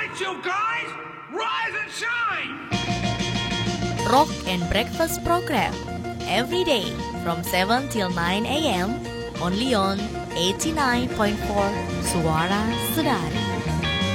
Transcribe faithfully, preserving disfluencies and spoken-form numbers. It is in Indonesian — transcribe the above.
right, you guys, rise and shine. Rock and Breakfast program every day from seven till nine a.m. only on eighty-nine point four Suara Sedari.